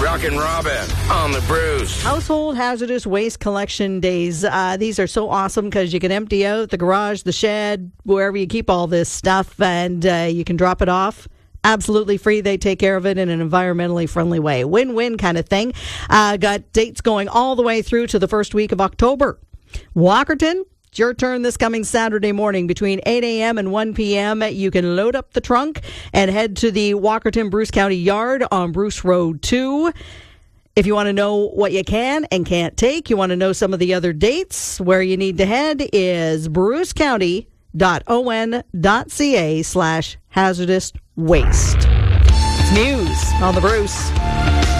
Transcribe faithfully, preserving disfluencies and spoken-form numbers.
Rockin' Robin on the Bruce. Household hazardous waste collection days. Uh, these are so awesome because you can empty out the garage, the shed, wherever you keep all this stuff, and uh, you can drop it off. Absolutely free. They take care of it in an environmentally friendly way. Win-win kind of thing. Uh, got dates going all the way through to the first week of October. Walkerton, it's your turn this coming Saturday morning between eight a.m. and one p.m. You can load up the trunk and head to the Walkerton Bruce County Yard on Bruce Road two. If you want to know what you can and can't take, you want to know some of the other dates, where you need to head is brucecounty.on.ca slash hazardous waste. It's news on the Bruce.